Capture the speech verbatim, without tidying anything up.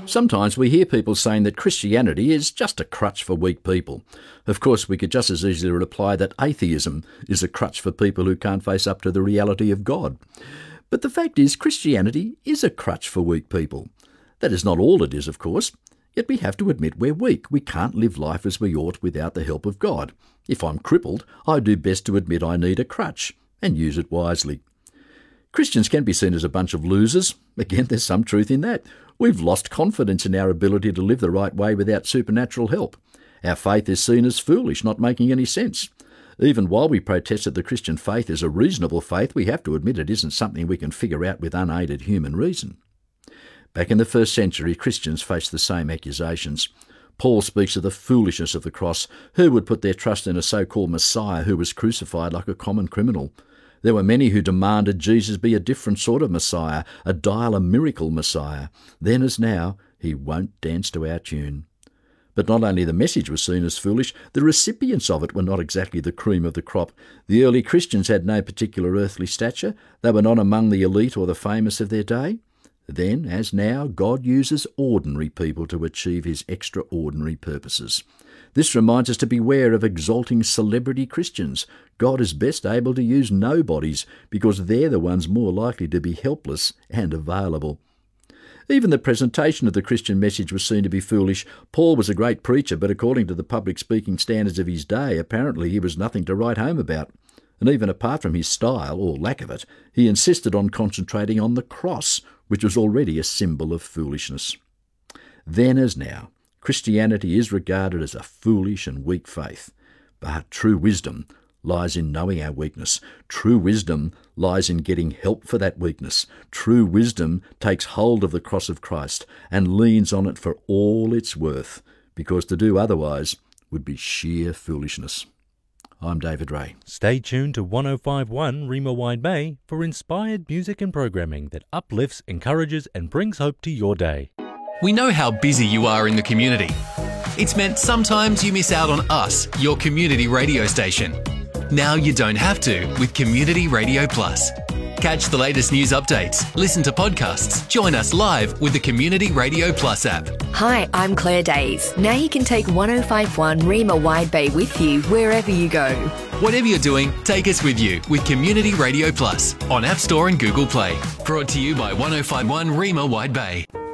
Sometimes we hear people saying that Christianity is just a crutch for weak people. Of course, we could just as easily reply that atheism is a crutch for people who can't face up to the reality of God. But the fact is, Christianity is a crutch for weak people. That is not all it is, of course. Yet we have to admit we're weak. We can't live life as we ought without the help of God. If I'm crippled, I do best to admit I need a crutch and use it wisely. Christians can be seen as a bunch of losers. Again, there's some truth in that. We've lost confidence in our ability to live the right way without supernatural help. Our faith is seen as foolish, not making any sense. Even while we protest that the Christian faith is a reasonable faith, we have to admit it isn't something we can figure out with unaided human reason. Back in the first century, Christians faced the same accusations. Paul speaks of the foolishness of the cross. Who would put their trust in a so-called Messiah who was crucified like a common criminal? There were many who demanded Jesus be a different sort of Messiah, a dial-a-miracle Messiah. Then as now, he won't dance to our tune. But not only the message was seen as foolish, the recipients of it were not exactly the cream of the crop. The early Christians had no particular earthly stature. They were not among the elite or the famous of their day. Then, as now, God uses ordinary people to achieve his extraordinary purposes. This reminds us to beware of exalting celebrity Christians. God is best able to use nobodies because they're the ones more likely to be helpless and available. Even the presentation of the Christian message was seen to be foolish. Paul was a great preacher, but according to the public speaking standards of his day, apparently he was nothing to write home about. And even apart from his style, or lack of it, he insisted on concentrating on the cross, which was already a symbol of foolishness. Then as now, Christianity is regarded as a foolish and weak faith. But true wisdom lies in knowing our weakness. True wisdom lies in getting help for that weakness. True wisdom takes hold of the cross of Christ and leans on it for all it's worth, because to do otherwise would be sheer foolishness. I'm David Ray. Stay tuned to one oh five point one Rima Wide Bay for inspired music and programming that uplifts, encourages and brings hope to your day. We know how busy you are in the community. It's meant sometimes you miss out on us, your community radio station. Now you don't have to with Community Radio Plus. Catch the latest news updates, listen to podcasts, join us live with the Community Radio Plus app. Hi, I'm Claire Days. Now you can take one oh five point one Rima Wide Bay with you wherever you go. Whatever you're doing, take us with you with Community Radio Plus on App Store and Google Play. Brought to you by one oh five point one Rima Wide Bay.